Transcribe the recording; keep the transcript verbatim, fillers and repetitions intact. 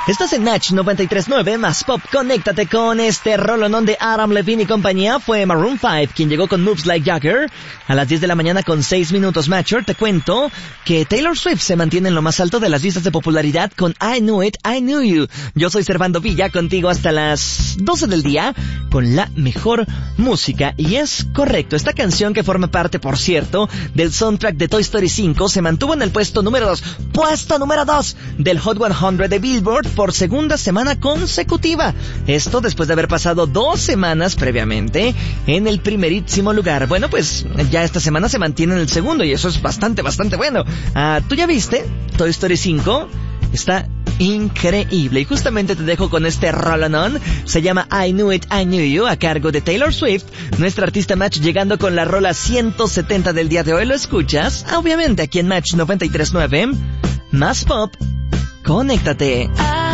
Estás en Match noventa y tres punto nueve más Pop. Conéctate con este rolonón de Adam Levine y compañía. Fue Maroon cinco quien llegó con Moves Like Jagger a las diez de la mañana con seis minutos. Matcher, te cuento que Taylor Swift se mantiene en lo más alto de las listas de popularidad con I Knew It, I Knew You. Yo soy Servando Villa, contigo hasta las doce del día con la mejor música. Y es correcto, esta canción, que forma parte, por cierto, del soundtrack de Toy Story cinco, se mantuvo en el puesto número dos, puesto número dos del Hot cien de Billboard por segunda semana consecutiva. Esto después de haber pasado dos semanas previamente en el primerísimo lugar. Bueno, pues ya esta semana se mantiene en el segundo y eso es bastante, bastante bueno. Ah, ¿tú ya viste Toy Story cinco? Está increíble. Y justamente te dejo con este rolonón. Se llama I Knew It, I Knew You, a cargo de Taylor Swift, nuestra artista Match, llegando con la rola ciento setenta del día de hoy. Lo escuchas, obviamente, aquí en Match noventa y tres punto nueve. Más Pop. Conéctate.